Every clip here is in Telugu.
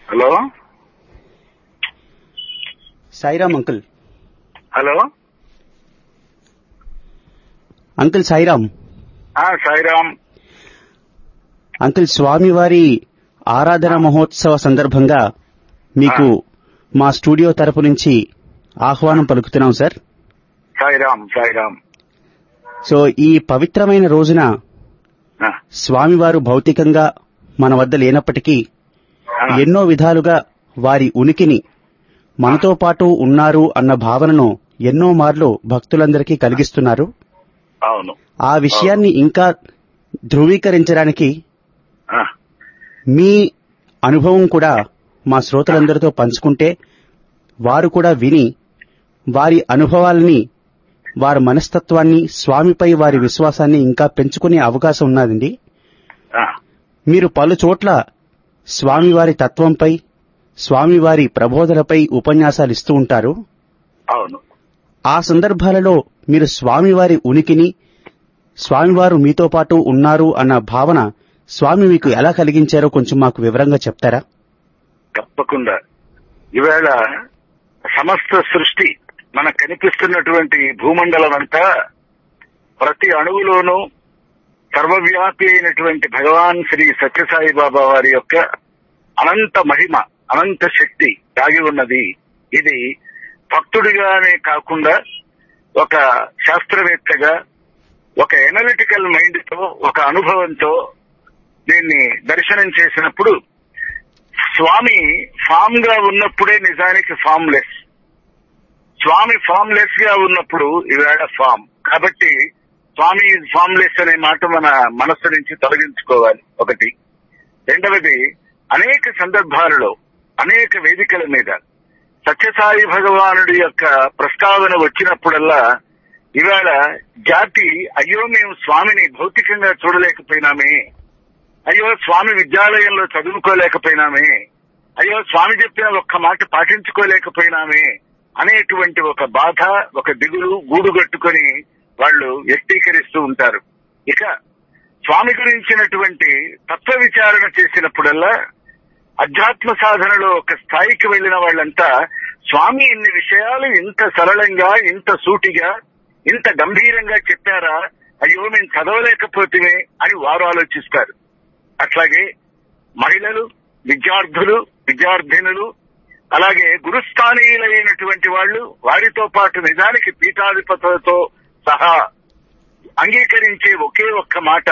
Hello Sairam uncle. Hello uncle Sairam. Sairam uncle, స్వామివారి ఆరాధన మహోత్సవ సందర్భంగా మీకు మా స్టూడియో తరపు నుంచి ఆహ్వానం పలుకుతున్నాం సార్. సాయిరామ్ సాయిరామ్. సో ఈ పవిత్రమైన రోజున స్వామివారు భౌతికంగా మన వద్ద లేనప్పటికీ ఎన్నో విధాలుగా వారి ఉనికిని మనతో పాటు ఉన్నారు అన్న భావనను ఎన్నో మార్లు భక్తులందరికీ కలిగిస్తున్నారు. అవును. ఆ విషయాన్ని ఇంకా ధృవీకరించడానికి మీ అనుభవం కూడా మా శ్రోతలందరితో పంచుకుంటే వారు కూడా విని వారి అనుభవాలని, వారి మనస్తత్వాన్ని, స్వామిపై వారి విశ్వాసాన్ని ఇంకా పెంచుకునే అవకాశం ఉన్నదండి. మీరు పలు చోట్ల స్వామివారి తత్వంపై, స్వామివారి ప్రబోధనపై ఉపన్యాసాలు ఇస్తూ ఉంటారు. అవును. ఆ సందర్భాలలో మీరు స్వామివారి ఉనికిని, స్వామివారు మీతో పాటు ఉన్నారు అన్న భావన స్వామి మీకు ఎలా కలిగించారో కొంచెం మాకు వివరంగా చెప్తారా? తప్పకుండా. ఈవేళ సమస్త సృష్టి మనకు కనిపిస్తున్నటువంటి భూమండలం అంతా ప్రతి అణువులోనూ సర్వవ్యాపి అయినటువంటి భగవాన్ శ్రీ సత్యసాయి బాబా వారి యొక్క అనంత మహిమ, అనంత శక్తి దాగి ఉన్నది. ఇది భక్తుడిగానే కాకుండా ఒక శాస్త్రవేత్తగా, ఒక ఎనలిటికల్ మైండ్ తో, ఒక అనుభవంతో దీన్ని దర్శనం చేసినప్పుడు స్వామి ఫామ్ గా ఉన్నప్పుడే నిజానికి ఫామ్లెస్. స్వామి ఫామ్లెస్ గా ఉన్నప్పుడు ఈవేళ ఫామ్. కాబట్టి స్వామి ఈజ్ ఫామ్లెస్ అనే మాట మన మనస్సు నుంచి తొలగించుకోవాలి. ఒకటి. రెండవది, అనేక సందర్భాలలో, అనేక వేదికల మీద సత్యసాయి భగవానుడి యొక్క ప్రస్తావన వచ్చినప్పుడల్లా ఇవాళ జాతి, అయ్యో మేము స్వామిని భౌతికంగా చూడలేకపోయినామే, అయ్యో స్వామి విద్యాలయంలో చదువుకోలేకపోయినామే, అయ్యో స్వామి చెప్పిన ఒక్క మాట పాటించుకోలేకపోయినామే అనేటువంటి ఒక బాధ, ఒక దిగులు గూడు కట్టుకొని వాళ్ళు వ్యక్తీకరిస్తూ ఉంటారు. ఇక స్వామి గురించినటువంటి తత్వ విచారణ చేసినప్పుడల్లా అధ్యాత్మ సాధనలో ఒక స్థాయికి వెళ్లిన వాళ్ళంతా స్వామి ఇన్ని విషయాలు ఇంత సరళంగా, ఇంత సూటిగా, ఇంత గంభీరంగా చెప్పారా, అయ్యో మేము చదవలేకపోతే అని వారు ఆలోచిస్తారు. అట్లాగే మహిళలు, విద్యార్థులు, విద్యార్థినులు, అలాగే గురుస్థానీయులైనటువంటి వాళ్ళు, వారితో పాటు నిజానికి పీఠాధిపతులతో సహా అంగీకరించే ఒకే ఒక్క మాట,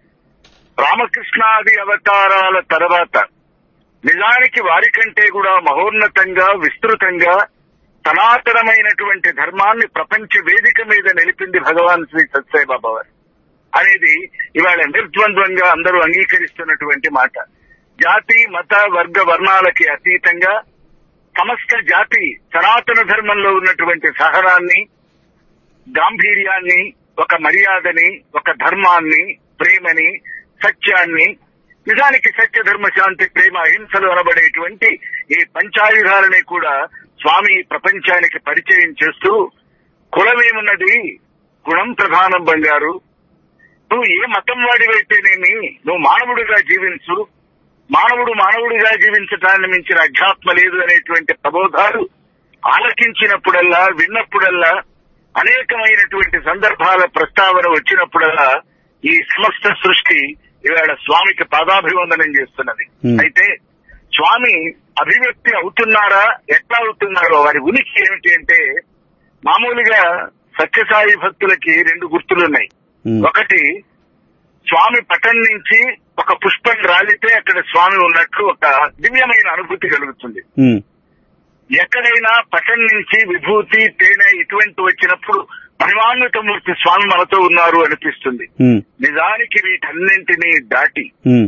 రామకృష్ణాది అవతారాల తర్వాత నిజానికి వారికంటే కూడా మహోన్నతంగా, విస్తృతంగా సనాతనమైనటువంటి ధర్మాన్ని ప్రపంచ వేదిక మీద నిలిపింది భగవాన్ శ్రీ సత్యసాయి బాబా వారు అనేది ఇవాళ నిర్ద్వంద్వంగా అందరూ అంగీకరిస్తున్నటువంటి మాట. జాతి, మత, వర్గ, వర్ణాలకి అతీతంగా సమస్త జాతి సనాతన ధర్మంలో ఉన్నటువంటి సహనాన్ని, గాంభీర్యాన్ని, ఒక మర్యాదని, ఒక ధర్మాన్ని, ప్రేమని, సత్యాన్ని, నిజానికి సత్య, ధర్మ, శాంతి, ప్రేమ, అహింసలు అనబడేటువంటి ఈ పంచాయుధాలని కూడా స్వామి ప్రపంచానికి పరిచయం చేస్తూ, కులమేమున్నది, గుణం ప్రధానం బంగారు, నువ్వు ఏ మతం వాడివైతేనేమి నువ్వు మానవుడిగా జీవించు, మానవుడు మానవుడిగా జీవించటాన్ని మించిన అధ్యాత్మ లేదు అనేటువంటి ప్రబోధాలు ఆలకించినప్పుడల్లా, విన్నప్పుడల్లా, అనేకమైనటువంటి సందర్భాల ప్రస్తావన వచ్చినప్పుడల్లా ఈ సమస్త సృష్టి ఇవాళ స్వామికి పాదాభివందనం చేస్తున్నది. అయితే స్వామి అభివ్యక్తి అవుతున్నారా, ఎట్లా అవుతున్నారో, వారి ఉనికి ఏమిటి అంటే, మామూలుగా సత్యసాయి భక్తులకి రెండు గుర్తులున్నాయి. ఒకటి, స్వామి పటం నుంచి ఒక పుష్పం రాలితే అక్కడ స్వామి ఉన్నట్లు ఒక దివ్యమైన అనుభూతి కలుగుతుంది. ఎక్కడైనా పటం నుంచి విభూతి, తేనె ఇటువంటి వచ్చినప్పుడు మహిమాన్వితమూర్తి స్వామి మనతో ఉన్నారు అనిపిస్తుంది. నిజానికి వీటన్నింటినీ దాటి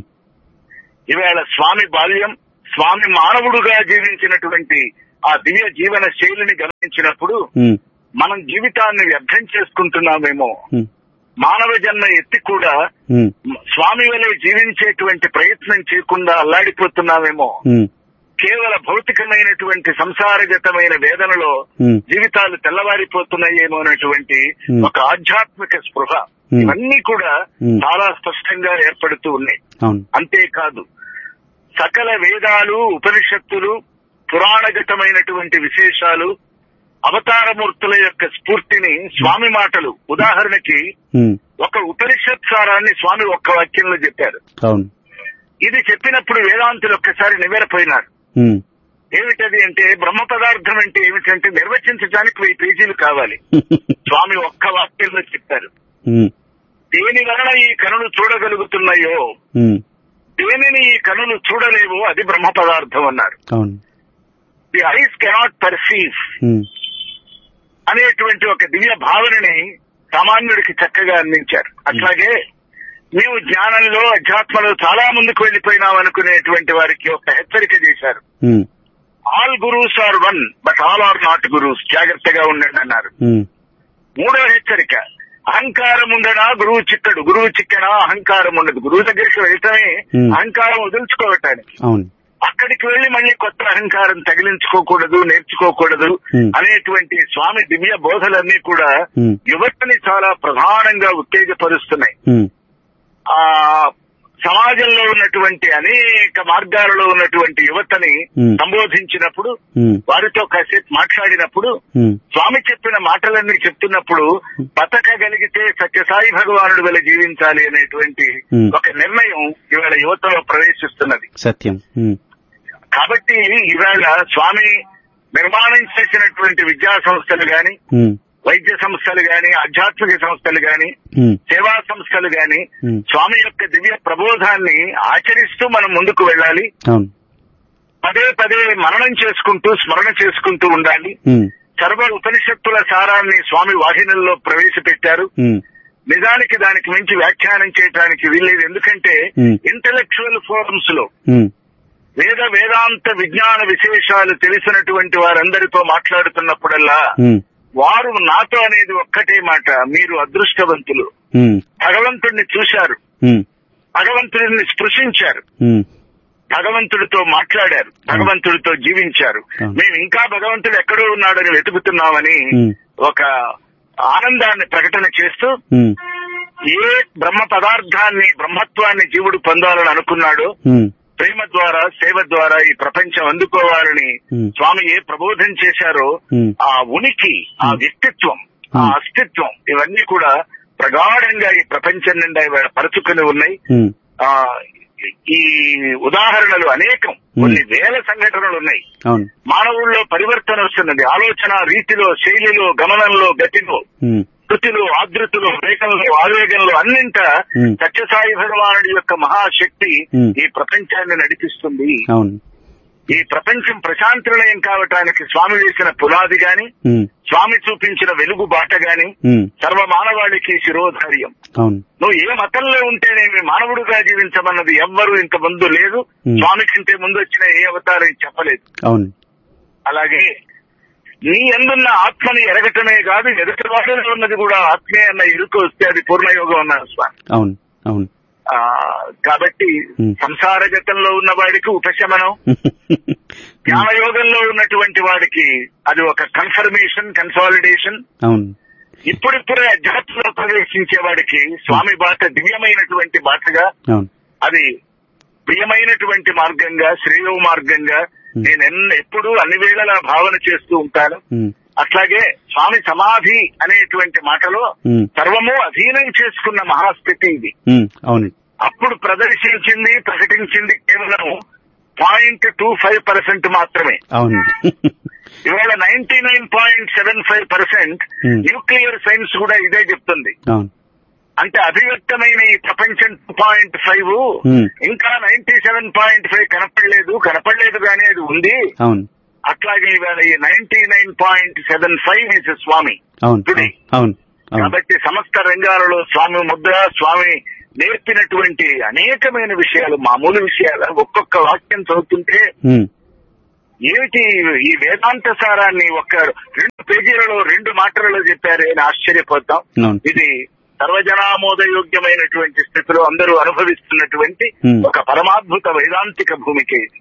ఈవేళ స్వామి బాల్యం, స్వామి మానవుడుగా జీవించినటువంటి ఆ దివ్య జీవన శైలిని గమనించినప్పుడు మనం జీవితాన్ని వ్యర్థం చేసుకుంటున్నామేమో, మానవ జన్మ ఎత్తి కూడా స్వామి వలె జీవించేటువంటి ప్రయత్నం చేయకుండా అల్లాడిపోతున్నామేమో, కేవల భౌతికమైనటువంటి సంసారగతమైన వేదనలో జీవితాలు తెల్లవారిపోతున్నాయేమో అనేటువంటి ఒక ఆధ్యాత్మిక స్పృహ, ఇవన్నీ కూడా చాలా స్పష్టంగా ఏర్పడుతూ ఉన్నాయి. అంతేకాదు సకల వేదాలు, ఉపనిషత్తులు, పురాణగతమైనటువంటి విశేషాలు, అవతారమూర్తుల యొక్క స్ఫూర్తిని స్వామి మాటలు, ఉదాహరణకి ఒక ఉపనిషత్ సారాన్ని స్వామి ఒక్క వాక్యంలో చెప్పారు. ఇది చెప్పినప్పుడు వేదాంతులు ఒక్కసారి నివ్వెరపోయినారు. ఏమిటది అంటే, బ్రహ్మ పదార్థం అంటే ఏమిటంటే నిర్వచించడానికి 1000 పేజీలు కావాలి. స్వామి ఒక్క వాక్యంలో చెప్పారు. దేని వలన ఈ కనులు చూడగలుగుతున్నాయో, దేనిని ఈ కనులు చూడలేవో అది బ్రహ్మ పదార్థం అన్నారు. ది ఐస్ కెనాట్ పర్సీవ్ అనేటువంటి ఒక దివ్య భావనని సామాన్యుడికి చక్కగా అందించారు. అట్లాగే నీవు జ్ఞానంలో, అధ్యాత్మలో చాలా ముందుకు వెళ్లిపోయినావు అనుకునేటువంటి వారికి ఒక హెచ్చరిక చేశారు. All gurus are one but all are not gurus, జాగ్రత్తగా ఉండండి అన్నారు. మూడో హెచ్చరిక, అహంకారం ఉండనా గురువు చిక్కడు, గురువు చిక్కనా అహంకారం ఉండదు. గురువు దగ్గరికి వెళ్తామే అహంకారం వదులుచుకోవటానికి, అక్కడికి వెళ్లి మళ్ళీ కొత్త అహంకారం తగిలించుకోకూడదు, నేర్చుకోకూడదు అనేటువంటి స్వామి దివ్య బోధలన్నీ కూడా యువతని చాలా ప్రధానంగా ఉత్తేజపరుస్తున్నాయి. ఆ సమాజంలో ఉన్నటువంటి అనేక మార్గాలలో ఉన్నటువంటి యువతని సంబోధించినప్పుడు, వారితో కాసేపు మాట్లాడినప్పుడు, స్వామి చెప్పిన మాటలన్నీ చెప్తున్నప్పుడు బతకగలిగితే సత్యసాయి భగవానుడు వల్ల జీవించాలి అనేటువంటి ఒక నిర్ణయం ఇవాళ యువతలో ప్రవేశిస్తున్నది. సత్యం. కాబట్టి ఇవాళ స్వామి నిర్మాణం చేసినటువంటి విద్యా సంస్థలు గాని, వైద్య సంస్థలు గాని, ఆధ్యాత్మిక సంస్థలు గాని, సేవా సంస్థలు గాని స్వామి యొక్క దివ్య ప్రబోధాన్ని ఆచరిస్తూ మనం ముందుకు వెళ్ళాలి. పదే పదే మననం చేసుకుంటూ, స్మరణ చేసుకుంటూ ఉండాలి. సర్వ ఉపనిషత్తుల సారాన్ని స్వామి వాహినుల్లో ప్రవేశపెట్టారు. నిజానికి దానికి మించి వ్యాఖ్యానం చేయడానికి వీల్లేదు. ఎందుకంటే ఇంటలెక్చువల్ ఫోరమ్స్ లో వేదాంత విజ్ఞాన విశేషాలు తెలిసినటువంటి వారందరితో మాట్లాడుతున్నప్పుడల్లా వారు నాతో అనేది ఒక్కటే మాట, మీరు అదృష్టవంతులు, భగవంతుడిని చూశారు, భగవంతుడిని స్పృశించారు, భగవంతుడితో మాట్లాడారు, భగవంతుడితో జీవించారు. మేము ఇంకా భగవంతుడు ఎక్కడో ఉన్నాడని వెతుకుతున్నామని ఒక ఆనందాన్ని ప్రకటన చేస్తూ, ఏ బ్రహ్మ పదార్థాన్ని, బ్రహ్మత్వాన్ని జీవుడు పొందాలని అనుకున్నాడో ప్రేమ ద్వారా, సేవ ద్వారా ఈ ప్రపంచం అందుకోవాలని స్వామి ఏ ప్రబోధం చేశారో ఆ ఉనికి, ఆ వ్యక్తిత్వం, ఆ అస్తిత్వం ఇవన్నీ కూడా ప్రగాఢంగా ఈ ప్రపంచం నిండా ఇవాళ పరుచుకుని ఉన్నాయి. ఈ ఉదాహరణలు అనేకం, కొన్ని వేల సంఘటనలు ఉన్నాయి. మానవుల్లో పరివర్తన వస్తున్నది. ఆలోచన రీతిలో, శైలిలో, గమనంలో, గతిలో, శృతిలో, ఆదృతిలో, వేగంలో, ఆవేగంలో అన్నింట సత్యసాయి భగవానుడి యొక్క మహాశక్తి ఈ ప్రపంచాన్ని నడిపిస్తుంది. ఈ ప్రపంచం ప్రశాంతి నిలయం కావటానికి స్వామి వేసిన పునాది గాని, స్వామి చూపించిన వెలుగు బాట గాని సర్వ మానవాళికి శిరోధార్యం. నువ్వు ఏ మతంలో ఉంటేనేమి మానవుడుగా జీవించమన్నది ఎవ్వరూ ఇంత ముందు లేదు. స్వామి కంటే ముందు వచ్చిన ఏ అవతారం చెప్పలేదు. అలాగే నీ ఎందున్న ఆత్మని ఎరగటమే కాదు, ఎదుటి వాడిలో ఉన్నది కూడా ఆత్మే అన్న ఇరుకు వస్తే అది పూర్ణయోగం అన్నారు స్వామి. కాబట్టి సంసార గతంలో ఉన్న వాడికి ఉపశమనం, జ్ఞానయోగంలో ఉన్నటువంటి వాడికి అది ఒక కన్ఫర్మేషన్, కన్సాలిడేషన్. ఇప్పుడిప్పుడే అధ్యాత్మంలో ప్రవేశించే వాడికి స్వామి బాట దివ్యమైనటువంటి బాటగా, అది ప్రియమైనటువంటి మార్గంగా, శ్రేయో మార్గంగా నేను ఎప్పుడు అన్ని వేళలా భావన చేస్తూ ఉంటాను. అట్లాగే స్వామి సమాధి అనేటువంటి మాటలో సర్వము అధీనం చేసుకున్న మహాస్థితి ఇది. అప్పుడు ప్రదర్శించింది, ప్రకటించింది కేవలం 0.25% మాత్రమే. ఇవాళ 99.75% న్యూక్లియర్ సైన్స్ కూడా ఇదే చెప్తుంది. అంటే అభివ్యక్తమైన ఈ ప్రపంచం 2.5, ఇంకా 97.5 కనపడలేదు కానీ అది ఉంది. అట్లాగే ఇవాళ ఈ 99.75 ఇస్ స్వామి టుడే. కాబట్టి సమస్త రంగాలలో స్వామి ముద్ర, స్వామి నేర్పినటువంటి అనేకమైన విషయాలు, మామూలు విషయాలు. ఒక్కొక్క వాక్యం చదువుతుంటే ఏమిటి ఈ వేదాంత సారాన్ని ఒక్క 2 పేజీలలో 2 మాటలలో చెప్పారే అని ఆశ్చర్యపోతాం. ఇది సర్వజనామోదయోగ్యమైనటువంటి స్థితిలో అందరూ అనుభవిస్తున్నటువంటి ఒక పరమాద్భుత వైదాంతిక భూమికే ఇది.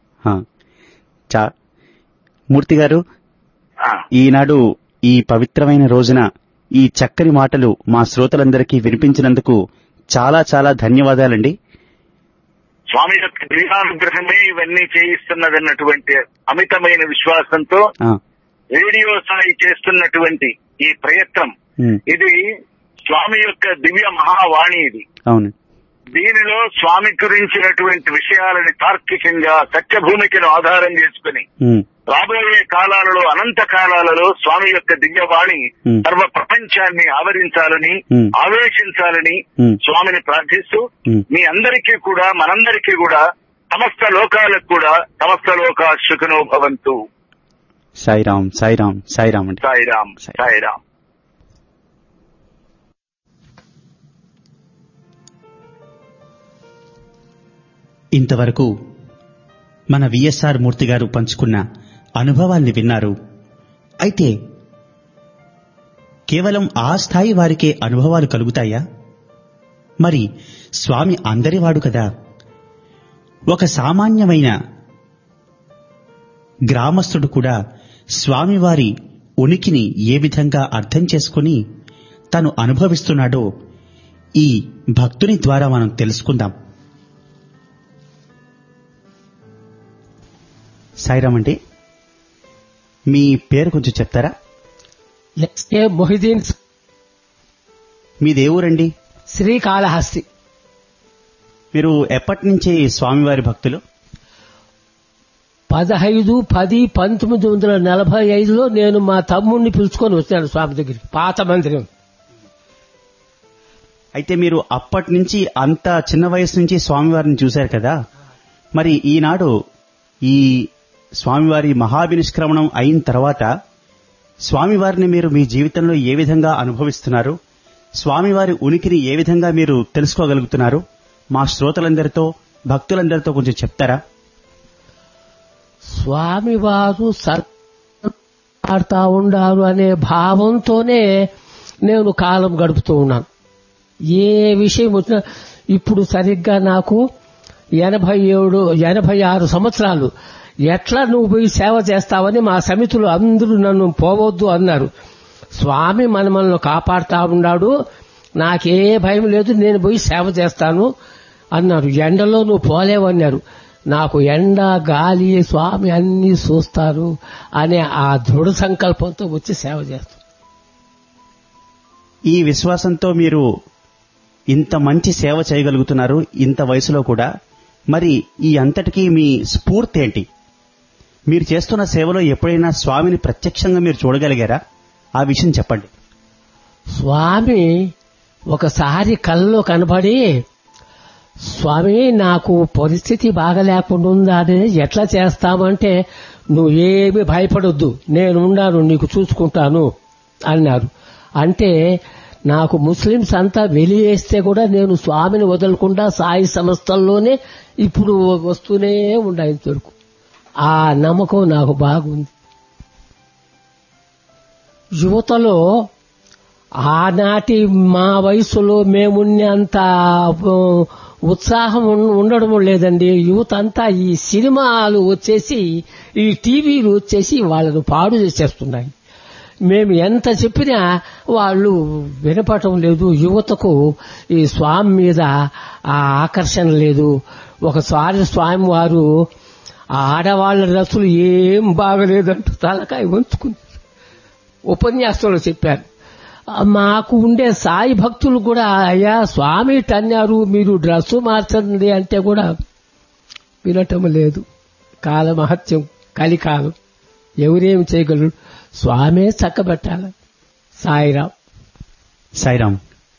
మూర్తి గారు, ఈనాడు ఈ పవిత్రమైన రోజున ఈ చక్కని మాటలు మా శ్రోతలందరికీ వినిపించినందుకు చాలా చాలా ధన్యవాదాలండి. స్వామి యొక్క దివ్యానుగ్రహమే ఇవన్నీ చేయిస్తున్నదన్నటువంటి అమితమైన విశ్వాసంతో రేడియో సాయి చేస్తున్నటువంటి ఈ ప్రయత్నం, ఇది స్వామి యొక్క దివ్య మహావాణి. ఇది దీనిలో స్వామి గురించినటువంటి విషయాలని తార్కికంగా సత్యభూమికను ఆధారం చేసుకుని రాబోయే కాలాలలో, అనంత కాలాలలో స్వామి యొక్క దివ్యవాణి సర్వ ప్రపంచాన్ని ఆవరించాలని, ఆవేశించాలని స్వామిని ప్రార్థిస్తూ మీ అందరికీ కూడా, మనందరికీ కూడా, సమస్త లోకాలకు కూడా సమస్త లోకా సుఖినో భవంతు. సాయిరాం. సాయిరాం. సాయిరాం అండి. సాయిరాం. సాయిరాం. ఇంతవరకు మన విఎస్ఆర్ మూర్తి గారు పంచుకున్న అనుభవాల్ని విన్నారు. అయితే కేవలం ఆ స్థాయి వారికే అనుభవాలు కలుగుతాయా? మరి స్వామి అందరివాడు కదా. ఒక సామాన్యమైన గ్రామస్థుడు కూడా స్వామివారి ఉనికిని ఏ విధంగా అర్థం చేసుకుని తను అనుభవిస్తున్నాడో ఈ భక్తుని ద్వారా మనం తెలుసుకుందాం. సాయిరామ్ అండి, మీ పేరు కొంచెం చెప్తారా? మొహిదీన్. మీ దేవురండి? శ్రీకాళహస్తి. మీరు ఎప్పటి నుంచి స్వామివారి భక్తులు? 15/10/1945లో నేను మా తమ్ముడిని పిలుచుకొని వచ్చాను స్వామి దగ్గరికి, పాత మందిరం. అయితే మీరు అప్పటి నుంచి అంత చిన్న వయసు నుంచి స్వామివారిని చూశారు కదా, మరి ఈనాడు ఈ స్వామివారి మహావినిష్క్రమణం అయిన తర్వాత స్వామివారిని మీరు మీ జీవితంలో ఏ విధంగా అనుభవిస్తున్నారు, స్వామివారి ఉనికిని ఏ విధంగా మీరు తెలుసుకోగలుగుతున్నారు, మా శ్రోతలందరితో, భక్తులందరితో కొంచెం చెప్తారా? స్వామివారు ఆడుతా ఉండారు అనే భావంతోనే నేను కాలం గడుపుతూ ఉన్నాను. ఏ విషయం వచ్చినా ఇప్పుడు సరిగ్గా నాకు 86 సంవత్సరాలు. ఎట్లా నువ్వు పోయి సేవ చేస్తావని మా సమితులు అందరూ నన్ను పోవద్దు అన్నారు. స్వామి మనల్ని కాపాడుతా ఉన్నాడు, నాకే భయం లేదు, నేను పోయి సేవ చేస్తాను అన్నారు. ఎండలో నువ్వు పోలేవన్నారు. నాకు ఎండ, గాలి, స్వామి అన్ని చూస్తారు అనే ఆ దృఢ సంకల్పంతో వచ్చి సేవ చేస్తాను. ఈ విశ్వాసంతో మీరు ఇంత మంచి సేవ చేయగలుగుతున్నారు ఇంత వయసులో కూడా. మరి ఈ అంతటికీ మీ స్ఫూర్తి ఏంటి? మీరు చేస్తున్న సేవలో ఎప్పుడైనా స్వామిని ప్రత్యక్షంగా మీరు చూడగలిగారా? ఆ విషయం చెప్పండి. స్వామి ఒకసారి కల్లో కనబడి, స్వామి నాకు పరిస్థితి బాగలేకుండా ఉందా, ఎట్లా చేస్తామంటే, నువ్వు ఏమి భయపడొద్దు, నేనున్నాను, నీకు చూసుకుంటాను అన్నారు. అంటే నాకు ముస్లింస్ అంతా వెలివేస్తే కూడా నేను స్వామిని వదలకుండా సాయి సంస్థల్లోనే ఇప్పుడు వస్తూనే ఉండాయి ఇంతవరకు. ఆ నమ్మకం నాకు బాగుంది. యువతలో ఆనాటి మా వయసులో మేమున్నంత ఉత్సాహం ఉండడం లేదండి. యువత అంతా ఈ సినిమాలు వచ్చేసి, ఈ టీవీలు వచ్చేసి వాళ్ళను పాడు చేసేస్తున్నాయి. మేము ఎంత చెప్పినా వాళ్ళు వినపడటం లేదు. యువతకు ఈ స్వామి మీద ఆ ఆకర్షణ లేదు. ఒకసారి స్వామి వారు ఆడవాళ్ల డ్రెస్సులు ఏం బాగలేదంటూ తలకాయ వంచుకున్నారు, ఉపన్యాసంలో చెప్పారు. మాకు ఉండే సాయి భక్తులు కూడా, అయ్యా స్వామి అన్నారు, మీరు డ్రెస్సు మార్చండి అంటే కూడా వినటం లేదు. కాలమహత్యం, కలికాలం, ఎవరేం చేయగలరు? స్వామే చక్కబెట్టాలి. సాయిరాం. సాయిరాం.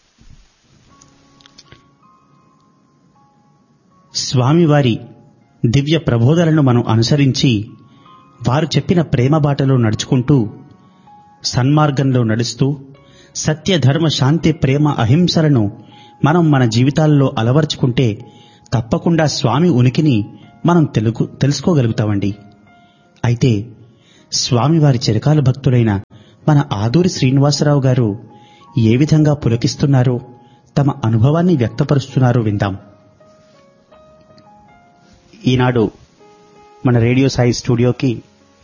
స్వామివారి దివ్య ప్రబోధనలను మనం అనుసరించి వారు చెప్పిన ప్రేమ బాటలో నడుచుకుంటూ, సన్మార్గంలో నడుస్తూ, సత్య ధర్మ శాంతి ప్రేమ అహింసలను మనం మన జీవితాల్లో అలవర్చుకుంటే తప్పకుండా స్వామి ఉనికిని మనం తెలుసుకోగలుగుతామండి. అయితే స్వామివారి చిరకాల భక్తుడైన మన ఆదూరి శ్రీనివాసరావు గారు ఏ విధంగా పులకిస్తున్నారో, తమ అనుభవాన్ని వ్యక్తపరుస్తున్నారో విందాం. ఈనాడు మన రేడియో సాయి స్టూడియోకి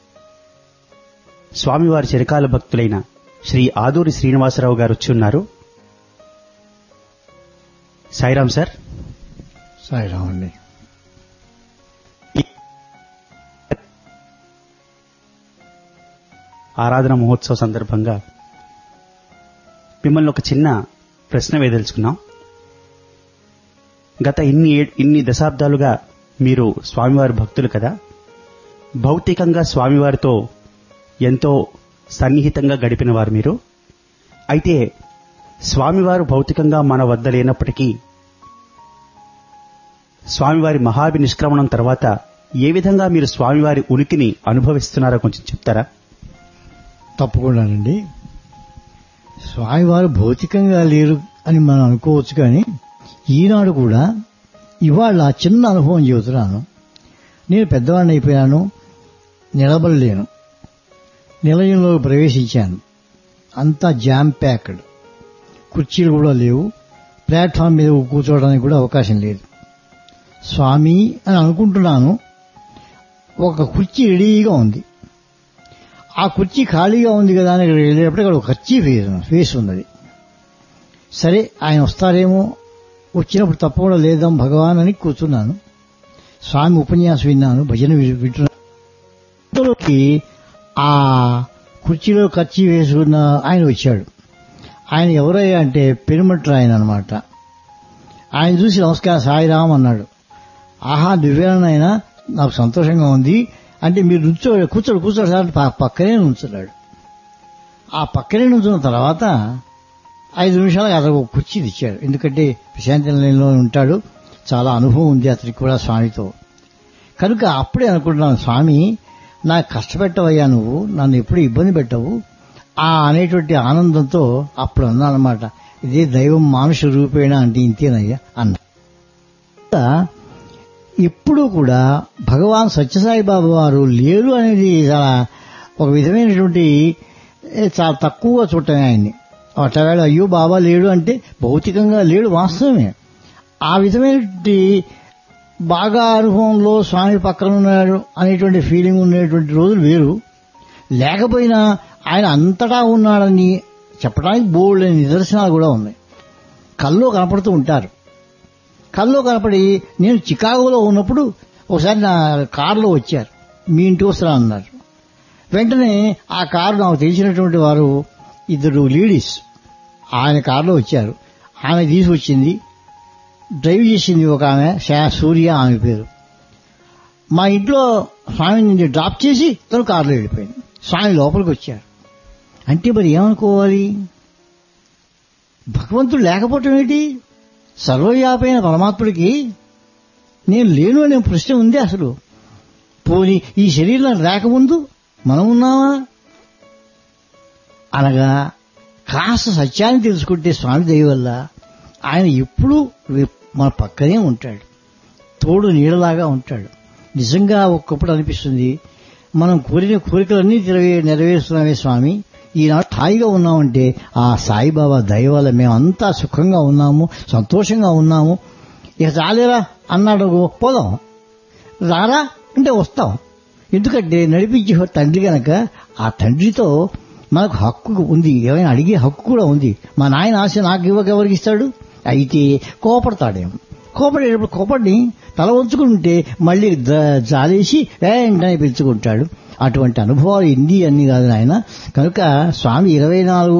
స్వామివారి చిరకాల భక్తులైన శ్రీ ఆదూరి శ్రీనివాసరావు గారు వచ్చి ఉన్నారు. సాయిరాం సార్. సాయిరాం అండి. ఆరాధన మహోత్సవ సందర్భంగా మిమ్మల్ని ఒక చిన్న ప్రశ్న వేయదలుచుకున్నాం. గత ఇన్ని దశాబ్దాలుగా మీరు స్వామివారి భక్తులు కదా, భౌతికంగా స్వామివారితో ఎంతో సన్నిహితంగా గడిపిన వారు మీరు. అయితే స్వామివారు భౌతికంగా మన వద్ద లేనప్పటికీ స్వామివారి మహాభినిష్క్రమణం తర్వాత ఏ విధంగా మీరు స్వామివారి ఉనికిని అనుభవిస్తున్నారో కొంచెం చెప్తారా? తప్పకుండానండి. స్వామివారు భౌతికంగా లేరు అని మనం అనుకోవచ్చు, కానీ ఈనాడు కూడా ఇవాళ చిన్న అనుభవం చెబుతున్నాను. నేను పెద్దవాడిని అయిపోయాను, నిలబడలేను. నిలయంలో ప్రవేశించాను, అంతా జామ్ ప్యాక్డ్, కుర్చీలు కూడా లేవు, ప్లాట్ఫామ్ మీద కూర్చోవడానికి కూడా అవకాశం లేదు. స్వామి అని అనుకుంటున్నాను, ఒక కుర్చీ రెడీగా ఉంది. ఆ కుర్చీ ఖాళీగా ఉంది కదా అని ఇక్కడ వెళ్ళేటప్పుడు ఇక్కడ ఒక కుర్చీ ఫేస్ ఉన్నది. సరే ఆయన వస్తారేమో, వచ్చినప్పుడు తప్పకుండా లేదాం భగవాన్ అని కూర్చున్నాను. స్వామి ఉపన్యాసం విన్నాను, భజన వింటున్నాను. ఆ కుర్చీలో కర్చీ వేసుకున్న ఆయన వచ్చాడు. ఆయన ఎవరయ్యా అంటే పెరుమట్ర ఆయన అనమాట. ఆయన చూసి నమస్కారం సాయిరామ్ అన్నాడు. ఆహా నువ్వేనైనా, నాకు సంతోషంగా ఉంది అంటే మీరు కూర్చోడు సార్ పక్కనే నుంచున్నాడు. ఆ పక్కనే నుంచున్న తర్వాత 5 నిమిషాలకు అతను ఒక కుర్చీ తెచ్చాడు. ఎందుకంటే ప్రశాంతి నిలయంలో ఉంటాడు, చాలా అనుభవం ఉంది అతనికి కూడా స్వామితో. కనుక అప్పుడే అనుకుంటున్నాను, స్వామి నాకు కష్టపెట్టవయ్యా, నువ్వు నన్ను ఎప్పుడు ఇబ్బంది పెట్టవు అనేటువంటి ఆనందంతో అప్పుడు అన్నానమాట, ఇదే దైవం మానుష రూపేణ అంటే ఇంతేనయ్యా అన్నా. ఇప్పుడు కూడా భగవాన్ సత్యసాయిబాబా వారు లేరు అనేది చాలా ఒక విధమైనటువంటి చాలా తక్కువగా చూడటమే ఆయన్ని. ఒకవేళ అయ్యో బాబా లేడు అంటే భౌతికంగా లేడు వాస్తవమే. ఆ విధమైనటువంటి బాగా అనుభవంలో స్వామి పక్కన ఉన్నాడు అనేటువంటి ఫీలింగ్ ఉండేటువంటి రోజులు వేరు. లేకపోయినా ఆయన అంతటా ఉన్నాడని చెప్పడానికి బోల్డ్ అనే నిదర్శనాలు కూడా ఉన్నాయి. కల్లో కనపడుతూ ఉంటారు. కల్లో కనపడి నేను చికాగోలో ఉన్నప్పుడు ఒకసారి నా కారులో వచ్చారు, మీ ఇంటికి వస్తున్నా అన్నారు. వెంటనే ఆ కారు నాకు తెలిసినటువంటి వారు 2 లేడీస్ ఆయన కారులో వచ్చారు. ఆమె తీసుకొచ్చింది, డ్రైవ్ చేసింది ఒక ఆమె, సూర్య ఆమె పేరు. మా ఇంట్లో స్వామిని డ్రాప్ చేసి తను కారులో వెళ్ళిపోయింది. స్వామి లోపలికి వచ్చారు. అంటే మరి ఏమనుకోవాలి, భగవంతుడు లేకపోవటం ఏంటి? సర్వవ్యాపైన పరమాత్ముడికి నేను లేను అనే ప్రశ్న ఉంది అసలు. పోనీ ఈ శరీరం రాకముందు మనం ఉన్నామా అనగా కాస్త సత్యాన్ని తెలుసుకుంటే స్వామి దయ వల్ల ఆయన ఎప్పుడూ మన పక్కనే ఉంటాడు, తోడు నీడలాగా ఉంటాడు. నిజంగా ఒక్కప్పుడు అనిపిస్తుంది, మనం కోరిన కోరికలన్నీ నెరవేరుస్తున్నామే స్వామి, ఈనాడు హాయిగా ఉన్నామంటే ఆ సాయిబాబా దయ వల్ల మేమంతా సుఖంగా ఉన్నాము, సంతోషంగా ఉన్నాము. ఇక చాలేరా అన్నాడు, పోదాం, రారా అంటే వస్తాం. ఎందుకంటే నడిపించే తండ్రి కనుక ఆ తండ్రితో మనకు హక్కు ఉంది, ఏమైనా అడిగే హక్కు కూడా ఉంది. మా నాయన ఆశ నాకు ఎవరికి ఇస్తాడు? అయితే కోపడతాడేమో. కోపడేటప్పుడు కోపడిని తల వంచుకుంటే మళ్ళీ జాలేసి వెంటనే పిలుచుకుంటాడు. అటువంటి అనుభవాలు అన్ని కాదు ఆయన. కనుక స్వామి 24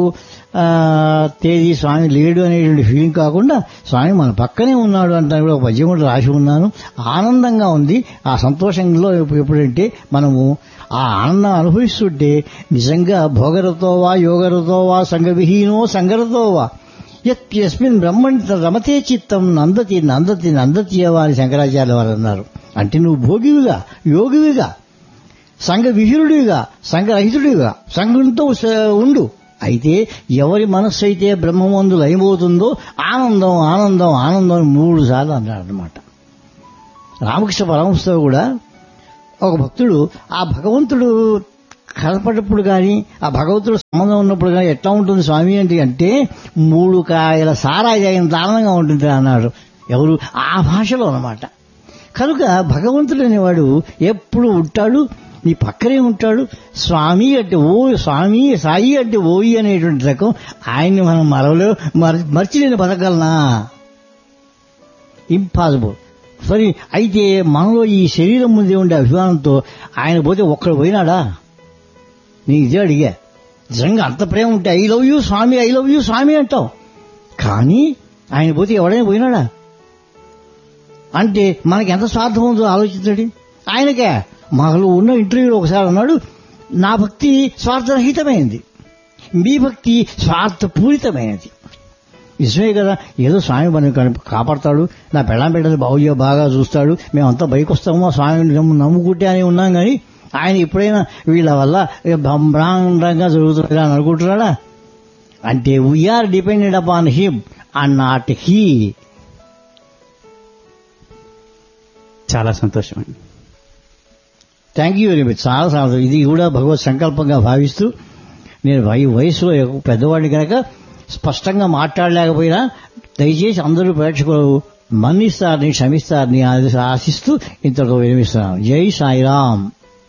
తేదీ స్వామి లేడు అనేటువంటి ఫీలింగ్ కాకుండా స్వామి మన పక్కనే ఉన్నాడు అంటే కూడా ఒక పద్యం కూడా రాసి ఉన్నాను. ఆనందంగా ఉంది. ఆ సంతోషంలో ఎప్పుడంటే మనము ఆ ఆనందం అనుభవిస్తుంటే నిజంగా భోగరతోవా యోగరతోవా సంగవిహీనో సంగరతోవా యస్మిన్ బ్రహ్మణి రమతే చిత్తం నందతి నందతి నందతీయవా అని శంకరాచార్య వారు అన్నారు. అంటే నువ్వు భోగివిగా, యోగివిగా, సంఘ విహీనుడివిగా, సంఘరహితుడివిగా సంఘంతో ఉండు. అయితే ఎవరి మనస్సు అయితే బ్రహ్మమందు లయమవుతుందో ఆనందం ఆనందం ఆనందం 3 సార్లు అన్నాడు అనమాట. రామకృష్ణ పరమహంస కూడా ఒక భక్తుడు ఆ భగవంతుడు కనపడప్పుడు కానీ ఆ భగవంతుడు సంబంధం ఉన్నప్పుడు కానీ ఎట్లా ఉంటుంది స్వామి అంటే 3 కాయల సారాయి అయినంత ఆనందంగా ఉంటుంది అన్నాడు. ఎవరు? ఆ భాషలో అన్నమాట. కనుక భగవంతుడు అనేవాడు ఎప్పుడు ఉంటాడు, నీ పక్కనే ఉంటాడు. స్వామి అంటే ఓ స్వామి, సాయి అంటే ఓయి అనేటువంటి రకం. ఆయన్ని మనం మర్చి నేను బతకగలనా? ఇంపాసిబుల్. సరే, అయితే మనలో ఈ శరీరం ముందే ఉండే అభిమానంతో ఆయన పోతే ఒక్కడు పోయినాడా? నేను ఇదే అడిగా. నిజంగా అంత ప్రేమ ఉంటే I love you Swamy, I love you స్వామి అంటాం. కానీ ఆయన పోతే ఎవడైనా పోయినాడా అంటే మనకి ఎంత స్వార్థం ఉందో ఆలోచించండి. ఆయనకే మాకు ఉన్న ఇంటర్వ్యూలో ఒకసారి అన్నాడు, నా భక్తి స్వార్థరహితమైనది, మీ భక్తి స్వార్థపూరితమైనది. నిజమే కదా, ఏదో స్వామి మనం కాపాడతాడు, నా పెళ్ళాం బిడ్డలు బాగా చూస్తాడు, మేమంతా బయటకు వస్తాము ఆ స్వామిని నమ్ముకుంటే అని ఉన్నాం. కానీ ఆయన ఎప్పుడైనా వీళ్ళ వల్ల బ్రహ్మాండంగా జరుగుతుందా అని అనుకుంటున్నాడా అంటే we are dependent upon him and not he. చాలా సంతోషం అండి. Thank you very much. చాలా సంతోషం. ఇది కూడా భగవత్ సంకల్పంగా భావిస్తూ నేను వయసులో పెద్దవాడిని కనుక స్పష్టంగా మాట్లాడలేకపోయినా దయచేసి అందరూ ప్రేక్షకులు మన్నిస్తారని క్షమిస్తారని ఆశిస్తూ ఇంతకు విరమిస్తున్నాను. జై సాయిరాం.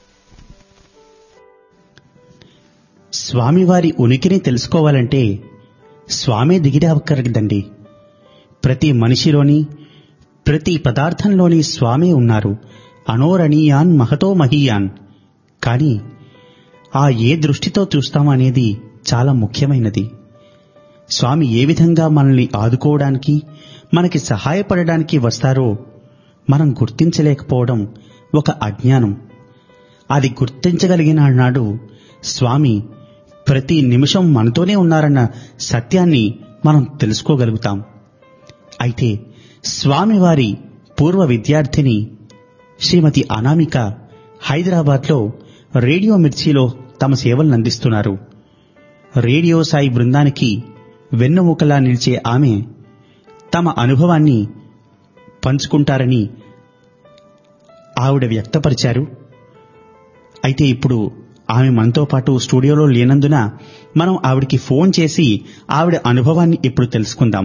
స్వామివారి ఉనికిని తెలుసుకోవాలంటే స్వామే దిగిరావక్కర్లేదండి. ప్రతి మనిషిలోని ప్రతి పదార్థంలోని స్వామే ఉన్నారు. అనోరణీయాన్ మహతో మహీయాన్. కానీ ఆ ఏ దృష్టితో చూస్తామనేది చాలా ముఖ్యమైనది. స్వామి ఏ విధంగా మనల్ని ఆదుకోవడానికి మనకి సహాయపడడానికి వస్తారో మనం గుర్తించలేకపోవడం ఒక అజ్ఞానం. అది గుర్తించగలిగిన నాడు స్వామి ప్రతి నిమిషం మనతోనే ఉన్నారన్న సత్యాన్ని మనం తెలుసుకోగలుగుతాం. అయితే స్వామివారి పూర్వ విద్యార్థిని శ్రీమతి అనామిక హైదరాబాద్లో రేడియో మిర్చిలో తమ సేవలను అందిస్తున్నారు. రేడియో సాయి బృందానికి వెన్నెముకలా నిలిచే ఆమె తమ అనుభవాన్ని పంచుకుంటారని ఆవిడ వ్యక్తపరిచారు. అయితే ఇప్పుడు ఆమె మనతో పాటు స్టూడియోలో లేనందున మనం ఆవిడికి ఫోన్ చేసి ఆవిడ అనుభవాన్ని ఇప్పుడు తెలుసుకుందాం.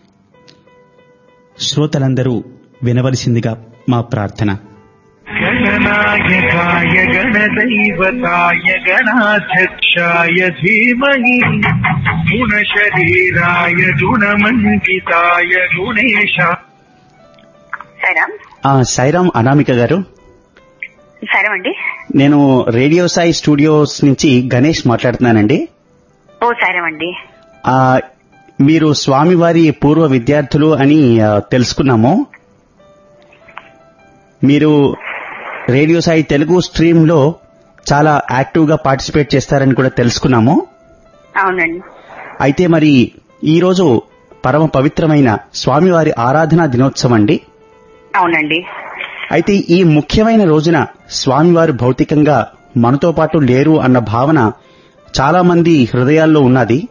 శ్రోతలందరూ వినవలసిందిగా మా ప్రార్థన. గణనాయకాయ గణదైవతాయ గణాధ్యక్షాయ ధీమహి గుణశరీరాయ గుణమండితాయ గుణేశ. సాయిరాం అనామిక గారు. సరే అండి. నేను రేడియో సాయి స్టూడియోస్ నుంచి గణేష్ మాట్లాడుతున్నానండి. ఓ సరే అండి. మీరు స్వామివారి పూర్వ విద్యార్థులు అని తెలుసుకున్నాము. మీరు రేడియో సాయి తెలుగు స్ట్రీమ్ లో చాలా యాక్టివ్ గా పార్టిసిపేట్ చేస్తారని కూడా తెలుసుకున్నాము. అవునండి. అయితే మరి ఈ రోజు పరమ పవిత్రమైన స్వామివారి ఆరాధనా దినోత్సవం అండి. అవునండి. అయితే ఈ ముఖ్యమైన రోజున స్వామివారు భౌతికంగా మనతో పాటు లేరు అన్న భావన చాలా మంది హృదయాల్లో ఉన్నది.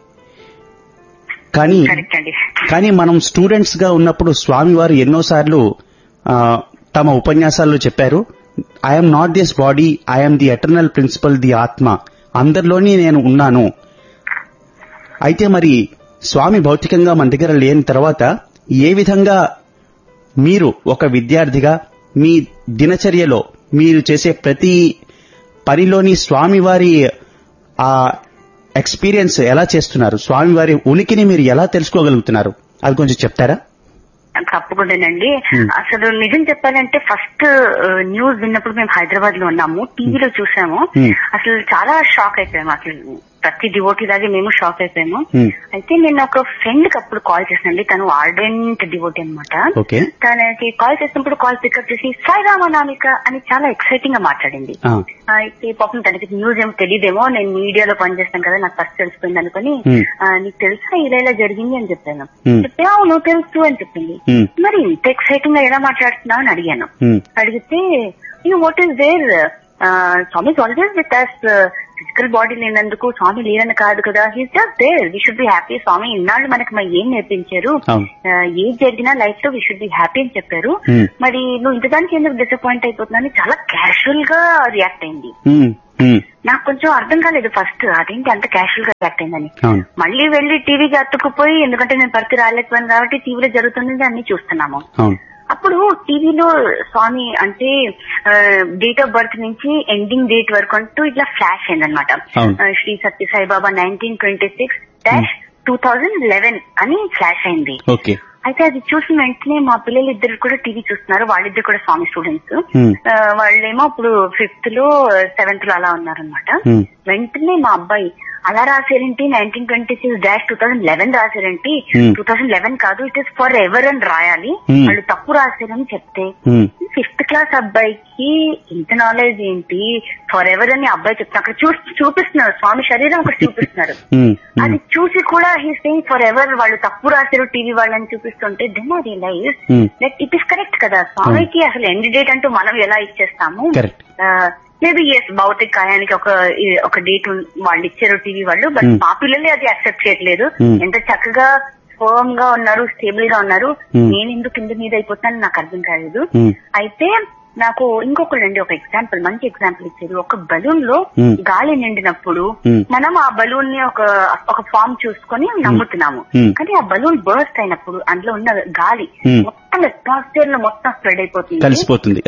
కానీ మనం స్టూడెంట్స్ గా ఉన్నప్పుడు స్వామివారు ఎన్నోసార్లు తమ ఉపన్యాసాల్లో చెప్పారు, I'm not this body, I'm the eternal principal, the ఆత్మ, అందరిలోని నేను ఉన్నాను. అయితే మరి స్వామి భౌతికంగా మన దగ్గర లేని తర్వాత ఏ విధంగా మీరు ఒక విద్యార్థిగా మీ దినచర్యలో మీరు చేసే ప్రతి పనిలోని స్వామివారి ఆ ఎక్స్పీరియన్స్ ఎలా చేస్తున్నారు, స్వామివారి ఉనికిని మీరు ఎలా తెలుసుకోగలుగుతున్నారు, అది కొంచెం చెప్తారా? తప్పకుండానండి. అసలు నిజం చెప్పాలంటే ఫస్ట్ న్యూస్ విన్నప్పుడు మేము హైదరాబాద్ లో ఉన్నాము, టీవీలో చూసాము. అసలు చాలా షాక్ అయిపోయాము. అసలు ప్రతి డివోటీ లాగే మేము షాక్ అయిపోయాము. అయితే నేను ఒక ఫ్రెండ్ కి అప్పుడు కాల్ చేసానండి. తను ఆర్డెంట్ డివోటీ అనమాట. తనకి కాల్ చేసినప్పుడు కాల్ పికప్ చేసి సాయిరాం అనామిక అని చాలా ఎక్సైటింగ్ గా మాట్లాడింది. అయితే పాపం తనకి న్యూస్ ఏమో తెలియదేమో, నేను మీడియాలో పనిచేస్తాను కదా, నాకు ఫస్ట్ తెలిసిపోయింది అనుకుని నీకు తెలుసా ఇలా జరిగింది అని చెప్పాను. చెప్తే అవును తెలుసు అని చెప్పింది. మరి ఇంత ఎక్సైటింగ్ గా ఎలా మాట్లాడుతున్నావు అని అడిగాను. అడిగితే what is there, Swamy is always with us, physical body లేనందుకు స్వామి లేరని కాదు కదా, he's just there, we should be happy. స్వామి ఇన్నాళ్ళు మనకి మరి ఏం నేర్పించారు, ఏం జరిగినా లైఫ్ లో వీ షుడ్ బి హ్యాపీ అని చెప్పారు. మరి నువ్వు ఇంతదానికి ఎందుకు డిసప్పాయింట్ అయిపోతున్నావు చాలా క్యాషువల్ గా రియాక్ట్ అయింది. నాకు కొంచెం అర్థం కాలేదు ఫస్ట్, అదేంటి అంత క్యాషువల్ గా రియాక్ట్ అయిందని. మళ్ళీ వెళ్లి టీవీకి అతుక్కుపోయి, ఎందుకంటే నేను పరిస్థితి రాలేకపోయాను కాబట్టి టీవీలో జరుగుతుంది అన్ని చూస్తున్నాము. అప్పుడు టీవీలో స్వామి అంటే డేట్ ఆఫ్ బర్త్ నుంచి ఎండింగ్ డేట్ వరకు అంటూ ఇట్లా ఫ్లాష్ అయిందనమాట. శ్రీ సత్య సాయిబాబా 1926-2011 అని ఫ్లాష్ అయింది. అయితే అది చూసిన వెంటనే మా పిల్లలు ఇద్దరు కూడా టీవీ చూస్తున్నారు. వాళ్ళిద్దరు కూడా స్వామి స్టూడెంట్స్. వాళ్ళేమో ఇప్పుడు 5th లో 7th లో అలా ఉన్నారనమాట. వెంటనే మా అబ్బాయి అలా రాశారేంటి 1926-2011 రాశారేంటి, 2011 కాదు ఇట్ ఇస్ ఫర్ ఎవర్ అని రాయాలి, వాళ్ళు తప్పు రాశారని చెప్తే 5th క్లాస్ అబ్బాయికి ఇంత నాలెడ్జ్ ఏంటి, ఫర్ ఎవర్ అని అబ్బాయి చెప్తున్నారు. అక్కడ చూపిస్తున్నారు స్వామి శరీరం అక్కడ చూపిస్తున్నారు, అది చూసి కూడా హీ సేయింగ్ ఫర్ ఎవర్ వాళ్ళు తప్పు రాశారు టీవీ వాళ్ళని చూపిస్తుంటే then I realise that it is correct కదా. స్వామికి అసలు ఎండ్ డేట్ అంటూ మనం ఎలా ఇచ్చేస్తాము, మేబీ ఎస్ భౌతిక కాయానికి ఒక డేట్ వాళ్ళు ఇచ్చారు టీవీ వాళ్ళు, బట్ మా పిల్లలే అది యాక్సెప్ట్ చేయట్లేదు. ఎంత చక్కగా ఫర్మ్ గా ఉన్నారు, స్టేబుల్ గా ఉన్నారు, నేను ఎందుకు కింద మీద అయిపోతానని నాకు అర్థం కాలేదు. అయితే నాకు ఇంకొకళ్ళండి ఒక ఎగ్జాంపుల్, మంచి ఎగ్జాంపుల్ ఇచ్చారు. ఒక బలూన్ లో గాలి నిండినప్పుడు మనం ఆ బలూన్ ని ఒక ఫామ్ చూసుకొని నమ్ముతున్నాము, కానీ ఆ బలూన్ బర్స్ట్ అయినప్పుడు అందులో ఉన్న గాలి మొత్తం అట్మాస్ఫియర్ లో మొత్తం స్ప్రెడ్ అయిపోతుంది, కలిసిపోతుంది.